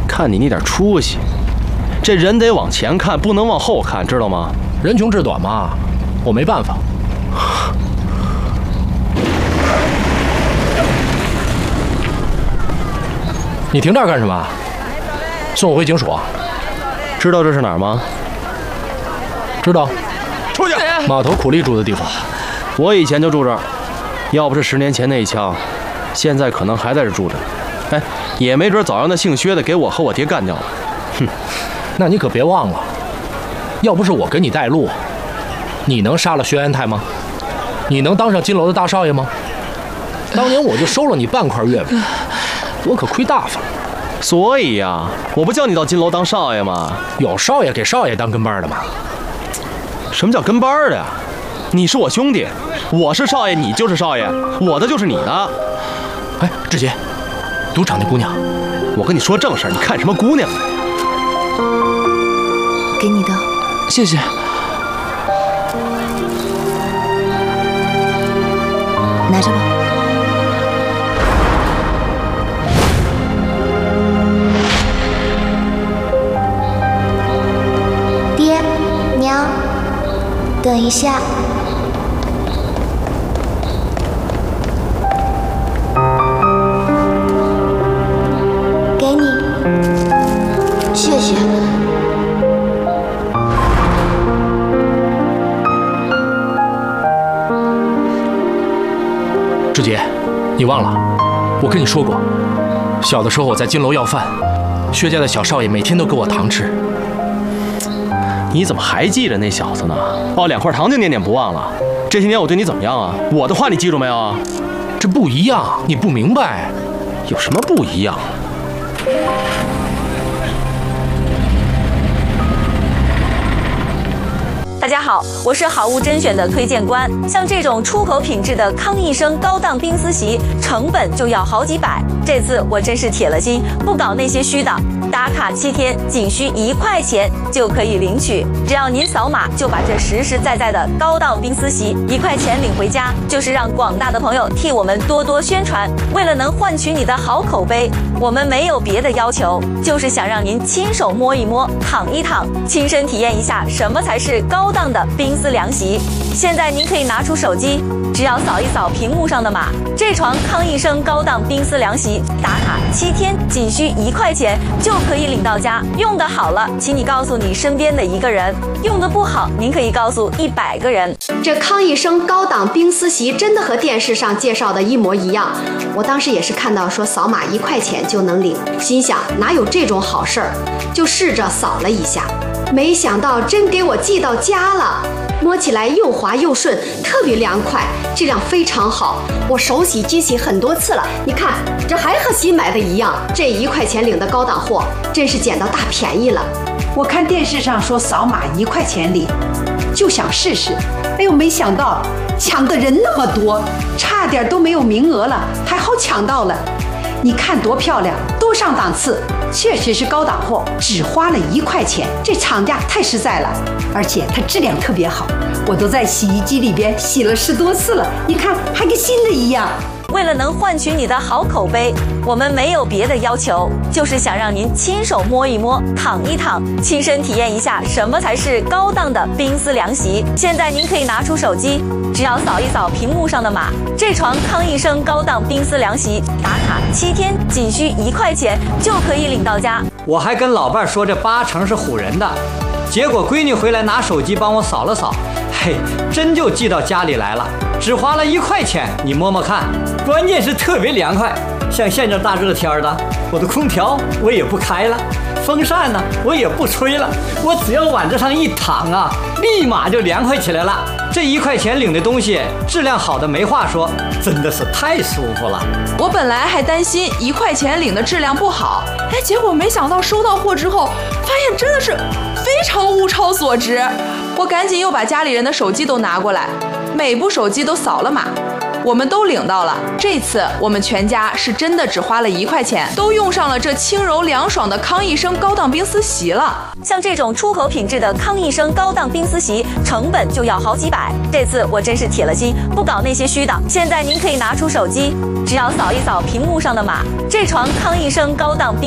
看你那点出息，这人得往前看，不能往后看，知道吗？ 人穷志短嘛，我没办法。你停这儿干什么？送我回警署啊？ 知道这是哪儿吗？ 知道。 出去！ 码头苦力住的地方。 我以前就住这儿，要不是10年前那一枪，现在可能还在这住着。哎，也没准早让那姓薛的给我和我爹干掉了。哼， 那你可别忘了，要不是我给你带路，你能杀了薛安泰吗？你能当上金楼的大少爷吗？当年我就收了你半块月饼，我可亏大发了。 所以呀，我不叫你到金楼当少爷吗？ 有少爷给少爷当跟班的吗？ 什么叫跟班的呀？你是我兄弟，我是少爷，你就是少爷，我的就是你的。 哎，志杰，赌场那姑娘， 我跟你说正事儿，你看什么姑娘？ 给你的， 谢谢。 拿着吧。爹，娘，等一下。给你，谢谢。 志杰，你忘了，我跟你说过，小的时候我在金楼要饭，薛家的小少爷每天都给我糖吃。 你怎么还记着那小子呢？哦，2块糖就念念不忘了。这些年我对你怎么样啊？我的话你记住没有啊？ 这不一样，你不明白。 有什么不一样？ 大家好，我是好物甄选的推荐官。像这种出口品质的康益生高档冰丝席，成本就要好几百。这次我真是铁了心，不搞那些虚的。打卡7天，仅需1块钱就可以领取。只要您扫码，就把这实实在在的高档冰丝席1块钱领回家，就是让广大的朋友替我们多多宣传。为了能换取你的好口碑，我们没有别的要求，就是想让您亲手摸一摸、躺一躺，亲身体验一下什么才是高档的冰丝凉席。现在您可以拿出手机，只要扫一扫屏幕上的码，这床康益生高档冰丝凉席打卡7天，仅需1块钱就可以领到家。用得好了，请你告诉你身边的1个人；用得不好，您可以告诉100个人。 这康益生高档冰丝席真的和电视上介绍的一模一样。我当时也是看到说扫码1块钱就能领，心想哪有这种好事儿，就试着扫了一下，没想到真给我寄到家了。摸起来又滑又顺，特别凉快，质量非常好。我手洗机洗很多次了，你看这还和新买的一样。这1块钱领的高档货，真是捡到大便宜了。 我看电视上说扫码1块钱领，就想试试。哎呦，没想到抢的人那么多，差点都没有名额了，还好抢到了。你看多漂亮，多上档次，确实是高档货，只花了1块钱，这厂家太实在了，而且它质量特别好，我都在洗衣机里边洗了10多次了，你看还跟新的一样。 为了能换取你的好口碑，我们没有别的要求，就是想让您亲手摸一摸、躺一躺，亲身体验一下什么才是高档的冰丝凉席。现在您可以拿出手机，只要扫一扫屏幕上的码，这床康益生高档冰丝凉席打卡7天，仅需1块钱就可以领到家。 我还跟老伴说这8成是唬人的，结果闺女回来拿手机帮我扫了扫，嘿，真就寄到家里来了，只花了1块钱，你摸摸看，关键是特别凉快。像现在大热天的，我的空调我也不开了，风扇呢我也不吹了，我只要往这上一躺啊，立马就凉快起来了。这1块钱领的东西质量好的没话说，真的是太舒服了。 我本来还担心1块钱领的质量不好，结果没想到收到货之后，发现真的是非常物超所值。我赶紧又把家里人的手机都拿过来，每部手机都扫了码，我们都领到了。这次我们全家是真的只花了1块钱，都用上了这轻柔凉爽的康益生高档冰丝席了。 像这种出口品质的康益生高档冰丝席，成本就要好几百。这次我真是铁了心，不搞那些虚的。现在您可以拿出手机，只要扫一扫屏幕上的码，这床康益生高档冰